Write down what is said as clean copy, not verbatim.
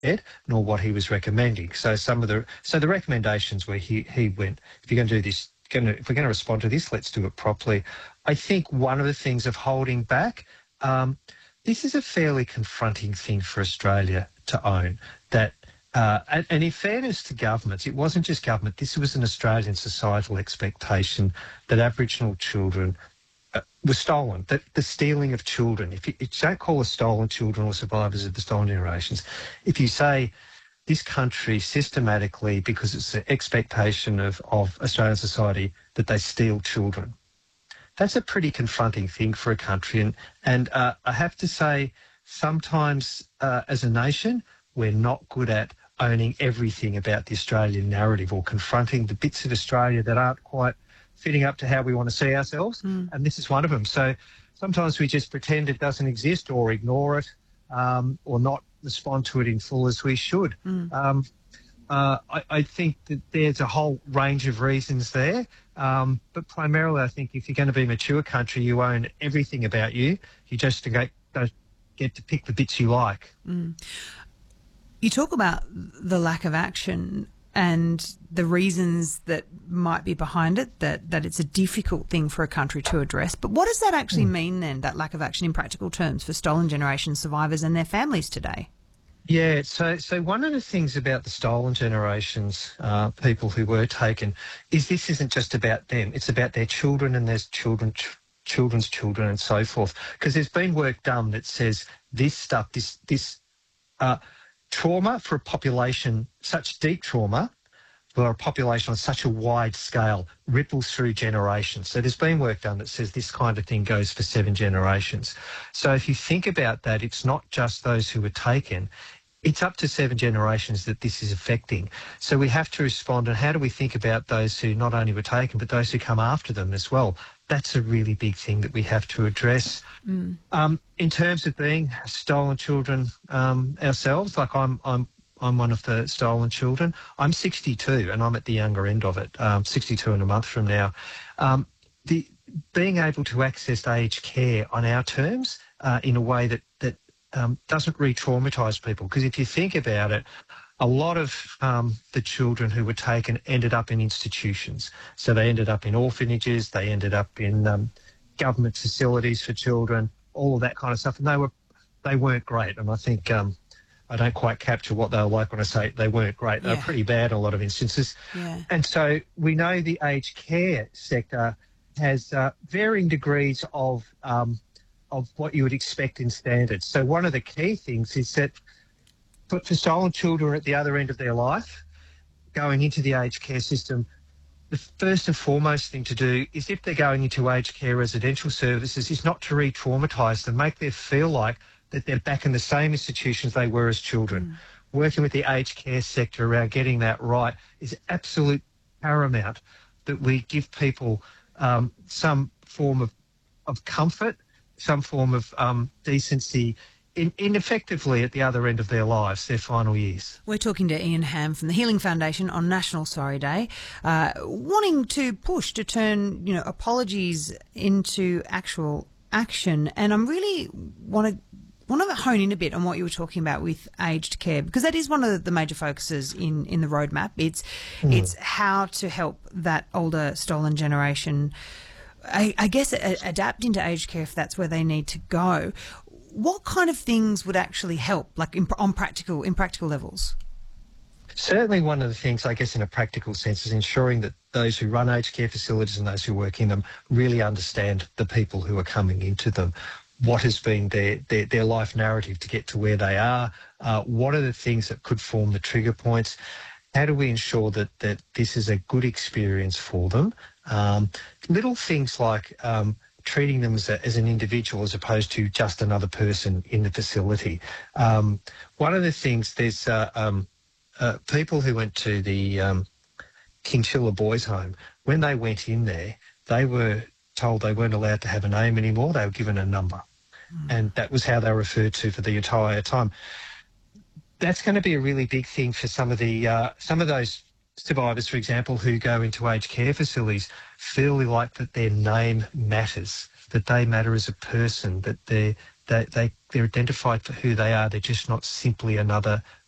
nor what he was recommending. So the recommendations were he went, if you're going to do this, if we're going to respond to this, let's do it properly. I think one of the things of holding back, this is a fairly confronting thing for Australia to own, that and in fairness to governments, it wasn't just government, this was an Australian societal expectation that Aboriginal children were stolen, that the stealing of children, if you don't call us stolen children or survivors of the stolen generations, if you say this country systematically, because it's an expectation of Australian society that they steal children, that's a pretty confronting thing for a country. And I have to say, sometimes as a nation, we're not good at owning everything about the Australian narrative or confronting the bits of Australia that aren't quite fitting up to how we want to see ourselves. And this is one of them. So sometimes we just pretend it doesn't exist or ignore it or not respond to it in full as we should. I think that there's a whole range of reasons there. But primarily, I think if you're going to be a mature country, you own everything about you. You just don't get to pick the bits you like. You talk about the lack of action and the reasons that might be behind it, that it's a difficult thing for a country to address. But what does that actually mean then, that lack of action in practical terms for stolen generation survivors and their families today? Yeah, so one of the things about the stolen generations, people who were taken, is this isn't just about them. It's about their children and their children's children and so forth. Because there's been work done that says this stuff, this trauma for a population, such deep trauma for a population on such a wide scale, ripples through generations. So there's been work done that says this kind of thing goes for 7 generations. So if you think about that, it's not just those who were taken, it's up to 7 generations that this is affecting. So we have to respond. And how do we think about those who not only were taken, but those who come after them as well? That's a really big thing that we have to address. In terms of being stolen children ourselves, like I'm one of the stolen children. I'm 62 and I'm at the younger end of it, 62 in a month from now. Being able to access aged care on our terms in a way that doesn't re-traumatise people. Because if you think about it, a lot of the children who were taken ended up in institutions. So they ended up in orphanages, they ended up in government facilities for children, all of that kind of stuff. And they weren't great. And I think I don't quite capture what they were like when I say they weren't great. They were pretty bad in a lot of instances. Yeah. And so we know the aged care sector has varying degrees of what you would expect in standards. So one of the key things is that for stolen children at the other end of their life, going into the aged care system, the first and foremost thing to do is, if they're going into aged care residential services, is not to re-traumatise them, make them feel like that they're back in the same institutions they were as children. Working with the aged care sector around getting that right is absolute paramount, that we give people some form of comfort, some form of decency in effectively at the other end of their lives, their final years. We're talking to Ian Hamm from the Healing Foundation on National Sorry Day, wanting to push to turn apologies into actual action. And I'm really want to hone in a bit on what you were talking about with aged care, because that is one of the major focuses in the roadmap. It's how to help that older stolen generation, I guess, adapt into aged care if that's where they need to go. What kind of things would actually help, like in practical levels? Certainly one of the things, I guess, in a practical sense, is ensuring that those who run aged care facilities and those who work in them really understand the people who are coming into them. What has been their life narrative to get to where they are? What are the things that could form the trigger points? How do we ensure that this is a good experience for them? Little things like treating them as an individual as opposed to just another person in the facility. One of the things, there's people who went to the Kingshilla Boys Home. When they went in there, they were told they weren't allowed to have a name anymore. They were given a number. And that was how they were referred to for the entire time. That's going to be a really big thing for some of those survivors, for example, who go into aged care facilities, feel like that their name matters, that they matter as a person, that they're identified for who they are. They're just not simply another